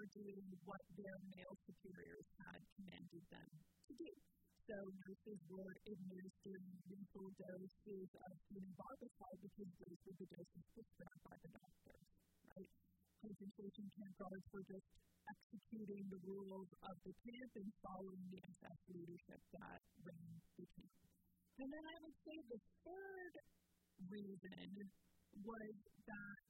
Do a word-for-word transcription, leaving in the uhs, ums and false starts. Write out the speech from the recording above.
were doing what their male superiors had commanded them to do. So nurses were administering lethal doses of human barbicide because those were the doses prescribed by the doctors, right? Concentration camp guards were just executing the rules of the camp and following the S S leadership that ran the camp. And then I would say the third reason was that